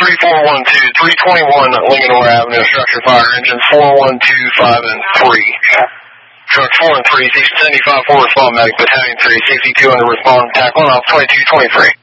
3412, 321 Linganore Avenue, structure fire engine 4125 and 3. Truck 4 and 3, 675 4, respond medic, battalion 3, 62 under respond, attack 1 off 2223.